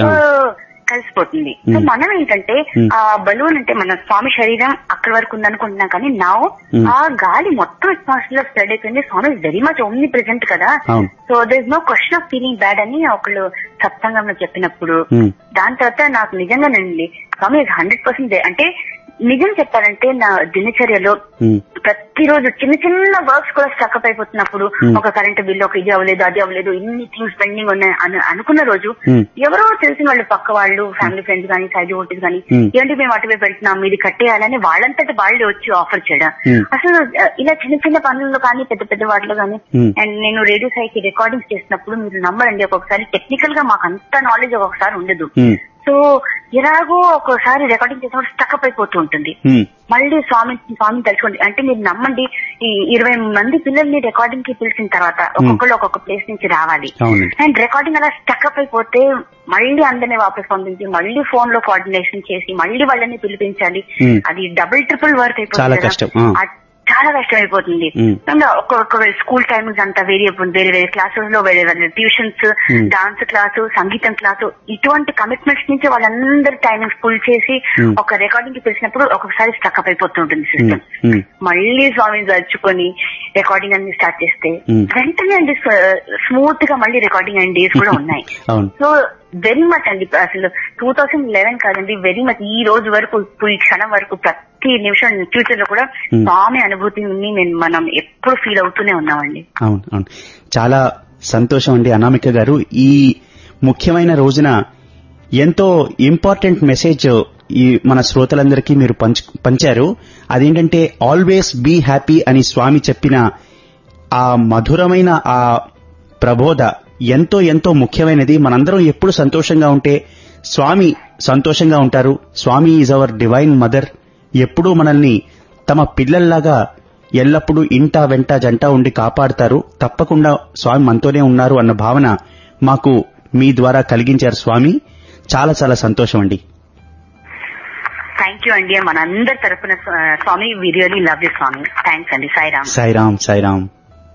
సో మనం ఏంటంటే ఆ బలూన్ అంటే మన స్వామి శరీరం అక్కడి వరకు ఉందనుకుంటున్నాం, కానీ నా ఆ గాలి మొత్తం అట్మాస్ఫియర్ లో స్ప్రెడ్ అయిపోయింది. స్వామి is very much omni present కదా, so there is no question of feeling bad అని ఒకళ్ళు సత్సంగంలో చెప్పినప్పుడు దాని తర్వాత నాకు నిజంగానండి స్వామి 100% అంటే నిజం చెప్పాలంటే నా దినచర్యలో ప్రతిరోజు చిన్న చిన్న వర్క్స్ కూడా స్టక్అప్ అయిపోతున్నప్పుడు, ఒక కరెంట్ బిల్లు, ఒక ఇది అవ్వలేదు అది అవ్వలేదు, ఇన్ని థింగ్స్ పెండింగ్ ఉన్నాయి అనుకున్న రోజు ఎవరో తెలిసిన వాళ్ళు, పక్క వాళ్ళు, ఫ్యామిలీ ఫ్రెండ్స్ కానీ, సైడ్ ఓటీస్ కానీ, ఏంటి మేము అటువైపు పెడుతున్నాం ఇది కట్టేయాలని వాళ్ళంతటి వాళ్ళే వచ్చి ఆఫర్ చేయడం. అసలు ఇలా చిన్న చిన్న పనుల్లో కానీ పెద్ద పెద్ద వాటిలో కానీ, అండ్ నేను రేడియో సాయికి రికార్డింగ్స్ చేసినప్పుడు మీరు నమ్మరండి ఒక్కొక్కసారి టెక్నికల్ గా మాకు అంత నాలెడ్జ్ ఒక్కొక్కసారి ఉండదు. సో ఎలాగో ఒక్కోసారి రికార్డింగ్ చేసినప్పుడు స్టక్అప్ అయిపోతూ ఉంటుంది. మళ్ళీ స్వామిని తలుచుకోండి అంటే మీరు నమ్మండి, ఈ 20 మంది పిల్లల్ని రికార్డింగ్ కి పిలిచిన తర్వాత ఒక్కొక్కళ్ళు ఒక్కొక్క ప్లేస్ నుంచి రావాలి, అండ్ రికార్డింగ్ అలా స్టక్అప్ అయిపోతే మళ్ళీ అందరినీ వాపస్ పంపించి మళ్ళీ ఫోన్ లో కోఆర్డినేషన్ చేసి మళ్ళీ వాళ్ళని పిలిపించాలి, అది డబుల్ ట్రిపుల్ వర్క్ అయిపోతుంది, చాలా కష్టం అయిపోతుంది. ఒక్కొక్క స్కూల్ టైమింగ్స్ అంతా వేరే వేరే క్లాసెస్ లో వేరే ట్యూషన్స్, డాన్స్ క్లాసు, సంగీతం క్లాసు, ఇటువంటి కమిట్మెంట్స్ నుంచి వాళ్ళందరి టైమింగ్స్ ఫుల్ చేసి ఒక రికార్డింగ్ కి పిలిచినప్పుడు ఒక్కొక్కసారి స్టక్అప్ అయిపోతుంటుంది సిస్టమ్. మళ్ళీ స్వామిని తలుచుకొని రికార్డింగ్ అన్ని స్టార్ట్ చేస్తే వెంటనే అండి స్మూత్ గా మళ్ళీ రికార్డింగ్ అయిన డేస్ కూడా ఉన్నాయి. సో వెరీ మచ్ అండి అసలు 2011 కాదండి, వెరీ మచ్ ఈ రోజు వరకు ఈ క్షణం వరకు ప్రతి నిమిషం ఫ్యూచర్ లో కూడా స్వామి అనుభూతిని మనం ఎప్పుడు ఫీల్ అవుతూనే ఉన్నామండి. అవును అవును, చాలా సంతోషం అండి అనామిక గారు. ఈ ముఖ్యమైన రోజున ఎంతో ఇంపార్టెంట్ మెసేజ్ ఈ మన శ్రోతలందరికీ మీరు పంచారు. అదేంటంటే ఆల్వేస్ బీ హ్యాపీ అని స్వామి చెప్పిన ఆ మధురమైన ఆ ప్రబోధ ఎంతో ఎంతో ముఖ్యమైనది. మనందరం ఎప్పుడు సంతోషంగా ఉంటే స్వామి సంతోషంగా ఉంటారు. స్వామి ఈజ్ అవర్ డివైన్ మదర్. ఎప్పుడూ మనల్ని తమ పిల్లల్లాగా ఎల్లప్పుడూ ఇంట వెంట జంట ఉండి కాపాడతారు. తప్పకుండా స్వామి మనతోనే ఉన్నారు అన్న భావన మాకు మీ ద్వారా కలిగించారు స్వామి. చాలా చాలా సంతోషం అండి. థ్యాంక్ యూ అండి, మనందరి తరఫున స్వామి వి really love you Swamy. Thanks అండి. సాయిరామ్ సాయిరామ్ సాయిరామ్.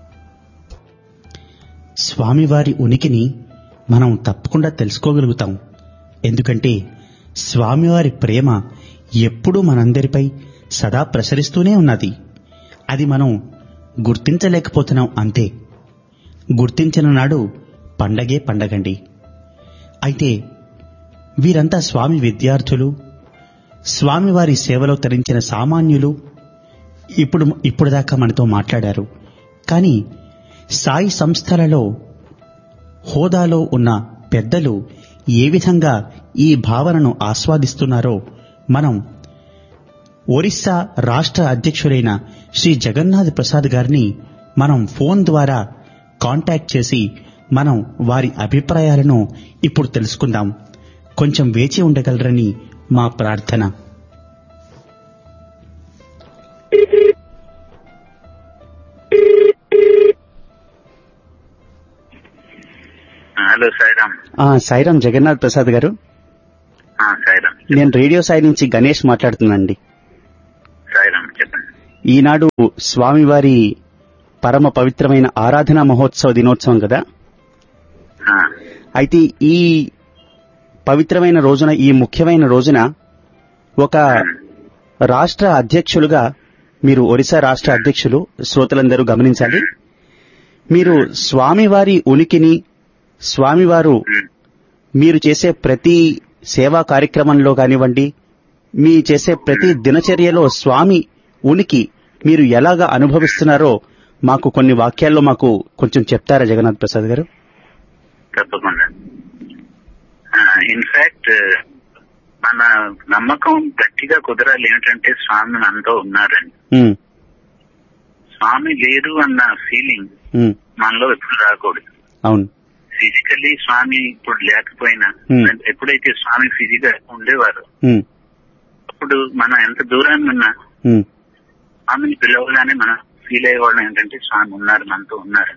స్వామివారి ఉనికిని మనం తప్పకుండా తెలుసుకోగలుగుతాం. ఎందుకంటే స్వామివారి ప్రేమ ఎప్పుడూ మనందరిపై సదా ప్రసరిస్తూనే ఉన్నది. అది మనం గుర్తించలేకపోతున్నాం అంతే. గుర్తించిన నాడు పండగే పండగండి. అయితే వీరంతా స్వామి విద్యార్థులు, స్వామివారి సేవలో తరించిన సామాన్యులు ఇప్పుడు దాకా మనతో మాట్లాడారు. కానీ సాయి సంస్థలలో హోదాలో ఉన్న పెద్దలు ఏ విధంగా ఈ భావనను ఆస్వాదిస్తున్నారో మనం ఒరిస్సా రాష్ట్ర అధ్యక్షులైన శ్రీ జగన్నాథ్ ప్రసాద్ గారిని మనం ఫోన్ ద్వారా కాంటాక్ట్ చేసి మనం వారి అభిప్రాయాలను ఇప్పుడు తెలుసుకుందాం. కొంచెం వేచి ఉండగలరని మా ప్రార్థన. హలో సాయిరామ్. సాయిరామ్ జగన్నాథ్ ప్రసాద్ గారు. సాయిరామ్. నేను రేడియో సాయి నుంచి గణేష్ మాట్లాడుతున్నానండి. సాయిరామ్ చెప్పండి. ఈనాడు స్వామివారి పరమ పవిత్రమైన ఆరాధనా మహోత్సవ దినోత్సవం కదా. అయితే ఈ పవిత్రమైన రోజున, ఈ ముఖ్యమైన రోజున ఒక రాష్ట్ర అధ్యక్షులుగా మీరు, ఒరిస్సా రాష్ట్ర అధ్యక్షులు, శ్రోతలందరూ గమనించాలి. మీరు స్వామివారి ఉనికిని, స్వామివారు మీరు చేసే ప్రతి సేవా కార్యక్రమంలో కానివ్వండి, మీ చేసే ప్రతి దినచర్యలో స్వామి ఉనికి మీరు ఎలాగా అనుభవిస్తున్నారో మాకు కొన్ని వాక్యాల్లో మాకు కొంచెం చెప్తారా జగన్నాథ్ ప్రసాద్ గారు? తప్పకుండా. ఇన్ఫాక్ట్ మన నమ్మకం గట్టిగా కుదరాలి ఏమిటంటే స్వామి మనతో ఉన్నారని. స్వామి లేరు అన్న ఫీలింగ్ మనలో ఎప్పుడు రాకూడదు. అవును. ఫిజికల్లీ స్వామి ఇప్పుడు లేకపోయినా, ఎప్పుడైతే స్వామి ఫిజికల్ ఉండేవారు అప్పుడు మనం ఎంత దూరాన్ని ఉన్నా స్వామిని పిలవగానే మనం ఫీల్ అయ్యేవాళ్ళం ఏంటంటే స్వామి ఉన్నారు, మనతో ఉన్నారు.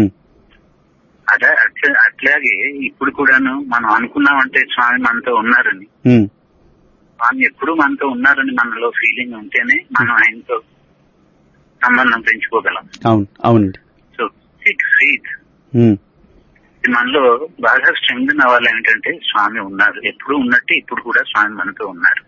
అట్లాగే ఇప్పుడు కూడాను మనం అనుకున్నామంటే స్వామి మనతో ఉన్నారని, స్వామి ఎప్పుడు మనతో ఉన్నారని మనలో ఫీలింగ్ ఉంటేనే మనం ఆయనతో సంబంధం పెంచుకోగలం. అవునండి. సో ఫెయిత్ మనలో బాగా స్ట్రెంగ్త్ అవ్వాలి ఏంటంటే స్వామి ఉన్నారు, ఎప్పుడు ఉన్నట్టు ఇప్పుడు కూడా స్వామి మనతో ఉన్నారు.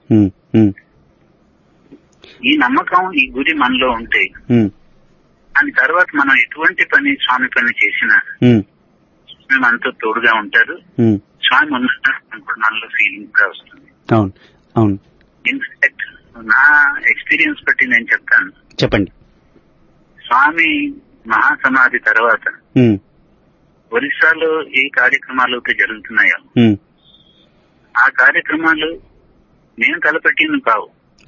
ఈ నమ్మకం, ఈ గురి మనలో ఉంటే దాని తర్వాత మనం ఎటువంటి పని స్వామి పని చేసినా స్వామి మనతో తోడుగా ఉంటారు. స్వామి ఉన్నట్టు మనలో ఫీలింగ్ కూడా వస్తుంది. ఇన్ఫాక్ట్ నా ఎక్స్పీరియన్స్ బట్టి నేను చెప్తాను. చెప్పండి. స్వామి మహాసమాధి తర్వాత ఒరిస్సాలో ఏ కార్యక్రమాలు అయితే జరుగుతున్నాయో ఆ కార్యక్రమాలు నేను తలపెట్టిన కావు.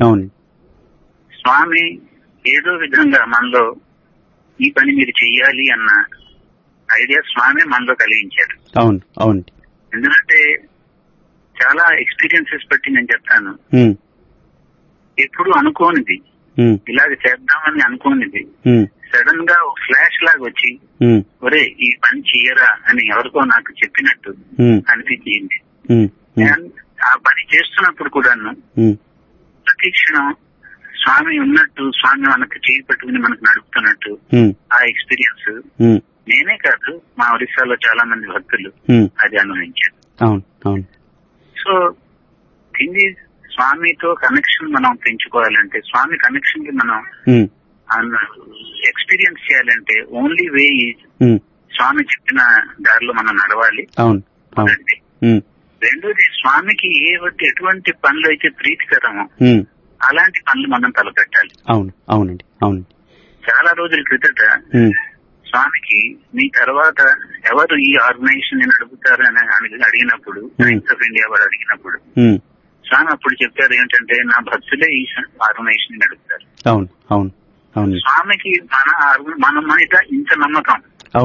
స్వామి ఏదో విధంగా మనలో ఈ పని మీరు చెయ్యాలి అన్న ఐడియా స్వామి మనలో కలిగించారు. ఎందుకంటే చాలా ఎక్స్పీరియన్సెస్ బట్టి నేను చెప్తాను, ఎప్పుడు అనుకోనిది ఇలాగ చేద్దామని అనుకోనిది సడన్ గా ఒక ఫ్లాష్ లాగా వచ్చి ఒరే ఈ పని చెయ్యరా అని ఎవరికో నాకు చెప్పినట్టు అనిపించింది. ఆ పని చేస్తున్నప్పుడు కూడాను ప్రతి క్షణం స్వామి ఉన్నట్టు, స్వామి మనకు చేయి పట్టుకుని మనకు నడుపుతున్నట్టు ఆ ఎక్స్పీరియన్స్ నేనే కాదు మా ఒరిస్సాలో చాలా మంది భక్తులు అది అనుభవించారు. సో థింగ్ ఈజ్ స్వామితో కనెక్షన్ మనం పెంచుకోవాలంటే, స్వామి కనెక్షన్ కి మనం ఎక్స్పీరియన్స్ చేయాలంటే ఓన్లీ వే ఈజ్ స్వామి చెప్పిన దారిలో మనం నడవాలి. రెండోది స్వామికి ఎటువంటి పనులు అయితే ప్రీతికరమో అలాంటి పనులు మనం తలపెట్టాలి. అవునండి. చాలా రోజుల క్రితట స్వామికి మీ తర్వాత ఎవరు ఈ ఆర్గనైజేషన్ ని నడుపుతారు అని అడిగినప్పుడు, టైమ్స్ ఆఫ్ ఇండియా వాడు అడిగినప్పుడు స్వామి అప్పుడు చెప్పారు ఏంటంటే నా భక్తులే ఈ ఆర్గనైజేషన్ ని నడుపుతారు. స్వామికి మన మీద ఇంత నమ్మకం.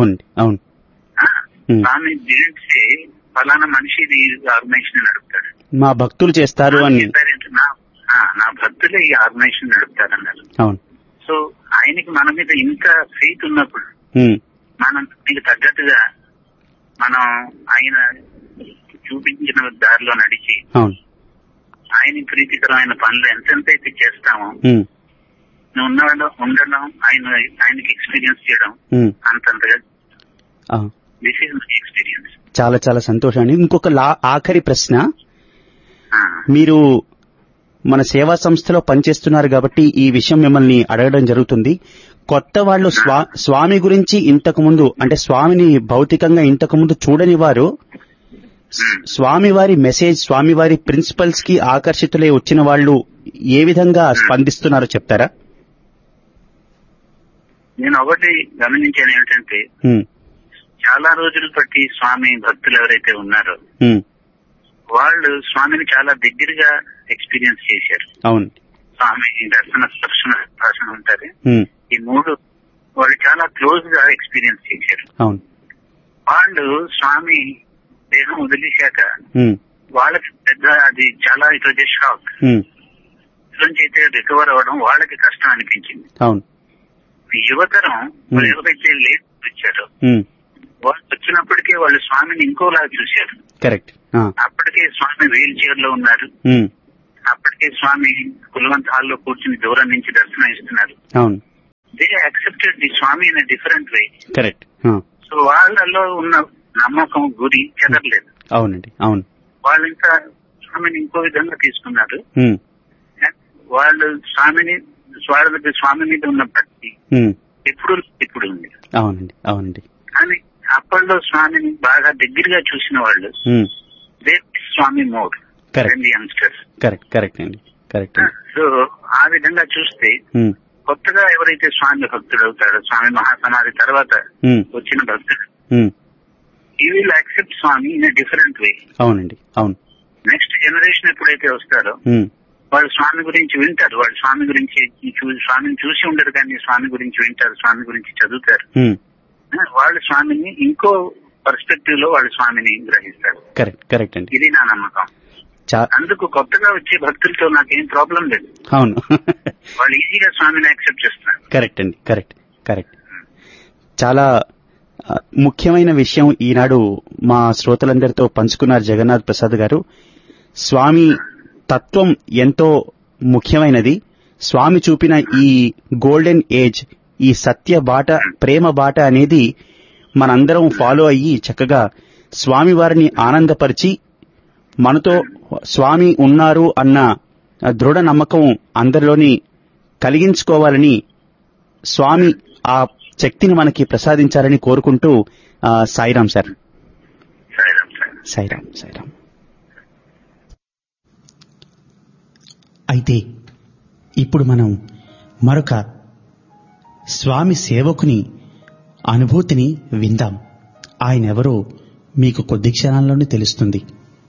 స్వామి దీంట్సే ఫలానా మనిషి ఈ ఆర్గనైజేషన్ నడుపుతాడు, మా భక్తులు చేస్తారు అని నా భక్తులే ఈ ఆర్గనైజేషన్ నడుపుతారన్నారు. సో ఆయనకి మన మీద ఇంత ఫెయిత్ ఉన్నప్పుడు మనం మీకు తగ్గట్టుగా మనం ఆయన చూపించిన దారిలో నడిచి ఆయన ప్రీతికరమైన పనులు ఎంతెంత అయితే చేస్తామో ఉండడం, ఆయనకి ఎక్స్పీరియన్స్ చేయడం అంతంతగా. This is my experience. చాలా చాలా సంతోషం అండి. ఇంకొక ఆఖరి ప్రశ్న, మీరు మన సేవా సంస్థలో పనిచేస్తున్నారు కాబట్టి ఈ విషయం మిమ్మల్ని అడగడం జరుగుతుంది. కొత్త వాళ్ళు స్వామి గురించి ఇంతకు ముందు, అంటే స్వామిని భౌతికంగా ఇంతకు ముందు చూడని వారు స్వామివారి మెసేజ్, స్వామివారి ప్రిన్సిపల్స్ కి ఆకర్షితులై వచ్చిన వాళ్ళు ఏ విధంగా స్పందిస్తున్నారో చెప్తారా? నేను ఒకటి గమనించాను ఏమిటంటే చాలా రోజులు బట్టి స్వామి భక్తులు ఎవరైతే ఉన్నారో వాళ్ళు స్వామిని చాలా దగ్గరగా ఎక్స్పీరియన్స్ చేశారు. స్వామి దర్శన, స్పర్శన, భాషణ ఉంటారు, ఈ మూడు వాళ్ళు చాలా క్లోజ్ గా ఎక్స్పీరియన్స్ చేశారు. వాళ్ళు స్వామి దేహం వదిలేశాక వాళ్ళకి పెద్ద అది చాలా ఇట్ వాజ్ ఎ షాక్. నుంచి అయితే రికవర్ అవ్వడం వాళ్ళకి కష్టం అనిపించింది. యువతరం ఎవరైతే లేట్ వచ్చారో వాళ్ళు వచ్చినప్పటికే వాళ్ళు స్వామిని ఇంకోలాగా చూశారు. కరెక్ట్. అప్పటికే స్వామి వీల్ చైర్ లో ఉన్నారు, అప్పటికే స్వామి కులవంత హాల్లో కూర్చుని దూరం నుంచి దర్శనం ఇస్తున్నారు. They accepted the Swamy in a different way. Correct. So వాళ్ళలో ఉన్న నమ్మకం, గురి చెదరలేదు. వాళ్ళు ఇంకా స్వామిని ఇంకో విధంగా తీసుకున్నారు. వాళ్ళు స్వామి మీద ఉన్న భక్తి ఇప్పుడు ఉంది. కానీ అప్పట్లో స్వామిని బాగా దగ్గరగా చూసిన వాళ్ళు స్వామి మోర్ యంగ్స్టర్స్. కరెక్ట్ అండి. కరెక్ట్. సో ఆ విధంగా చూస్తే కొత్తగా ఎవరైతే స్వామి భక్తుడు అవుతాడో, స్వామి మహాసమాధి తర్వాత వచ్చిన భక్తుడు, ఈ will accept Swamy in a different way. అవునండి, అవును. నెక్స్ట్ జనరేషన్ ఎప్పుడైతే వస్తారో వాళ్ళు స్వామి గురించి వింటారు, వాళ్ళు స్వామి గురించి స్వామిని చూసి ఉండరు కానీ స్వామి గురించి వింటారు, స్వామి గురించి చదువుతారు. వాళ్ళు స్వామిని ఇంకో పర్స్పెక్టివ్ లో వాళ్ళు స్వామిని గ్రహిస్తారు. కరెక్ట్, కరెక్ట్ అండి. ఇది నా నమ్మకం. అందుకు కొత్తగా వచ్చే భక్తులతో నాకేం ప్రాబ్లం లేదు. అవును, వాళ్ళు ఈజీగా స్వామిని యాక్సెప్ట్ చేస్తున్నారు. కరెక్ట్ అండి, కరెక్ట్, కరెక్ట్. చాలా ముఖ్యమైన విషయం ఈనాడు మా శ్రోతలందరితో పంచుకున్నారు జగన్నాథ్ ప్రసాద్ గారు. స్వామి తత్వం ఎంతో ముఖ్యమైనది. స్వామి చూపిన ఈ గోల్డెన్ ఏజ్, ఈ సత్య బాట, ప్రేమ బాట అనేది మనందరం ఫాలో అయ్యి చక్కగా స్వామి వారిని ఆనందపరిచి మనతో స్వామి ఉన్నారు అన్న దృఢ నమ్మకం అందరిలోని కలిగించుకోవాలని, స్వామి ఆ శక్తిని మనకి ప్రసాదించాలని కోరుకుంటూ సాయిరాం సార్. సాయిరాం, సాయిరాం. అయితే ఇప్పుడు మనం మరొక స్వామి సేవకుని అనుభూతిని విందాం. ఆయన ఎవరో మీకు కొద్ది క్షణాల్లోనే తెలుస్తుంది.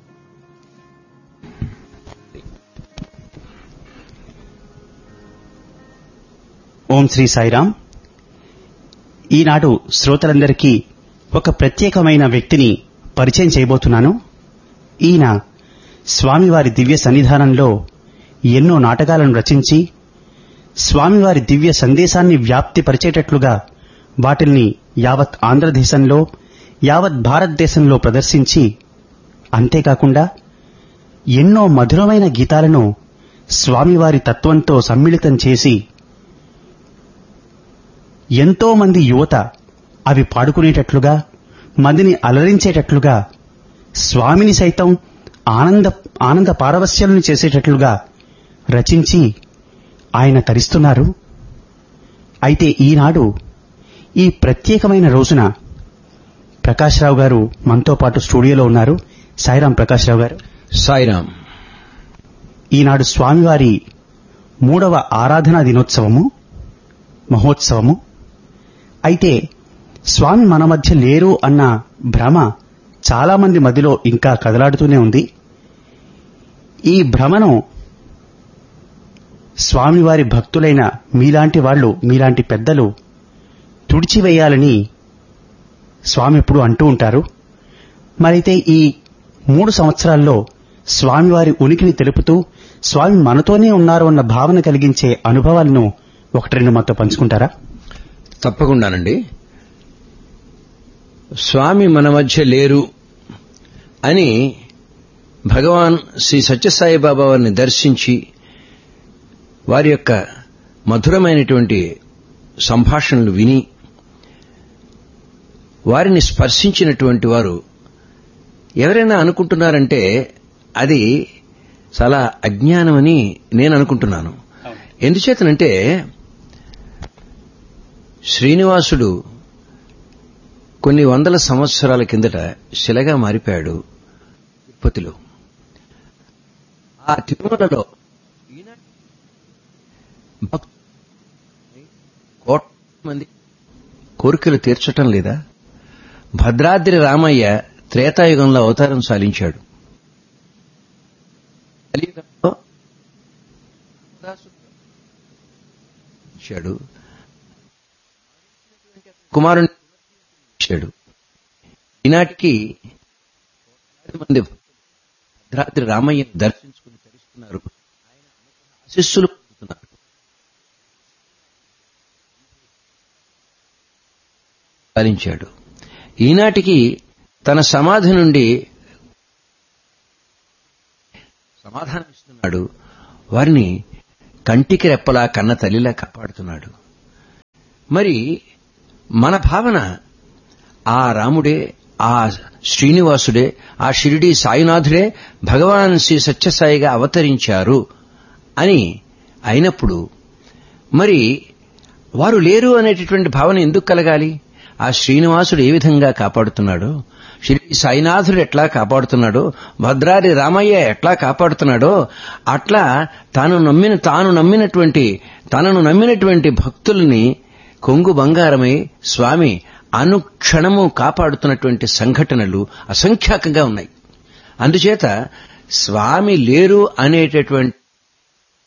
ఓం శ్రీ సాయిరాం. ఈనాడు శ్రోతలందరికీ ఒక ప్రత్యేకమైన వ్యక్తిని పరిచయం చేయబోతున్నాను. ఈయన స్వామివారి దివ్య సన్నిధానంలో ఎన్నో నాటకాలను రచించి స్వామివారి దివ్య సందేశాన్ని వ్యాప్తిపరిచేటట్లుగా వాటిల్ని యావత్ ఆంధ్రదేశంలో, యావత్ భారతదేశంలో ప్రదర్శించి, అంతేకాకుండా ఎన్నో మధురమైన గీతాలను స్వామివారి తత్వంతో సమ్మిళితం చేసి ఎంతో మంది యువత అవి పాడుకునేటట్లుగా, మందిని అలరించేటట్లుగా, స్వామిని సైతం ఆనంద పారవస్యాలను చేసేటట్లుగా రచించి ఆయన తరిస్తున్నారు. అయితే ఈనాడు ఈ ప్రత్యేకమైన రోజున ప్రకాశ్రావు గారు మనతో పాటు స్టూడియోలో ఉన్నారు. సాయిరాం ప్రకాశ్రావు గారు. సాయిరాం. ఈనాడు స్వామివారి 3వ ఆరాధనా దినోత్సవము, మహోత్సవము. అయితే స్వామి మన మధ్య లేరు అన్న భ్రమ చాలా మంది మధ్యలో ఇంకా కదలాడుతూనే ఉంది. ఈ భ్రమను స్వామివారి భక్తులైన మీలాంటి వాళ్ళు, మీలాంటి పెద్దలు తుడిచివేయాలని స్వామి ఎప్పుడు అంటూ ఉంటారు. మరైతే ఈ 3 సంవత్సరాల్లో స్వామివారి ఉనికిని తెలుపుతూ స్వామి మనతోనే ఉన్నారు అన్న భావన కలిగించే అనుభవాలను 1-2 మాతో పంచుకుంటారా? తప్పకుండానండి. స్వామి మన మధ్య లేరు అని భగవాన్ శ్రీ సత్యసాయిబాబా వారిని దర్శించి వారి యొక్క మధురమైనటువంటి సంభాషణలు విని వారిని స్పర్శించినటువంటి వారు ఎవరైనా అనుకుంటున్నారంటే అది చాలా అజ్ఞానమని నేను అనుకుంటున్నాను. ఎందుచేతనంటే శ్రీనివాసుడు కొన్ని వందల సంవత్సరాల కిందట శిలగా మారిపోయాడు తిరుపతిలో. ఆ తిరుమలలో కోట్ల మంది కోరికలు తీర్చటం లేదా? భద్రాద్రి రామయ్య త్రేతాయుగంలో అవతారం సాలించాడు. కలియుగంలో కుమారుని ఇచ్చాడు. ఈనాటికి మంది భద్రాద్రి రామయ్యని దర్శించుకుని తరిస్తున్నారు, ఆయన ఆశీస్సులు పొందుతున్నారు. సాధించాడు. ఈనాటికి తన సమాధి నుండి సమాధానం ఇస్తున్నాడు, వారిని కంటికి రెప్పలా కన్న తల్లిలా కాపాడుతున్నాడు. మరి మన భావన ఆ రాముడే, ఆ శ్రీనివాసుడే, ఆ షిరిడీ సాయినాథుడే భగవాన్ శ్రీ సత్యసాయిగా అవతరించారు అని అయినప్పుడు మరి వారు లేరు అనేటటువంటి భావన ఎందుకు కలగాలి? ఆ శ్రీనివాసుడు ఏ విధంగా కాపాడుతున్నాడో, శ్రీ సాయినాథుడు ఎట్లా కాపాడుతున్నాడో, భద్రారి రామయ్య ఎట్లా కాపాడుతున్నాడో, అట్లా తనను నమ్మినటువంటి భక్తుల్ని కొంగు బంగారమై స్వామి అనుక్షణము కాపాడుతున్నటువంటి సంఘటనలు అసంఖ్యాకంగా ఉన్నాయి. అందుచేత స్వామి లేరు అనేటటువంటి